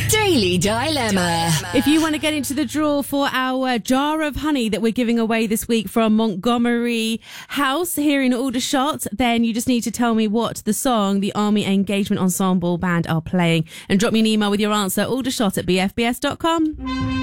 Daily Dilemma. If you want to get into the draw for our jar of honey that we're giving away this week from Montgomery House here in Aldershot, then you just need to tell me what the song the Army Engagement Ensemble Band are playing and drop me an email with your answer, aldershot@bfbs.com.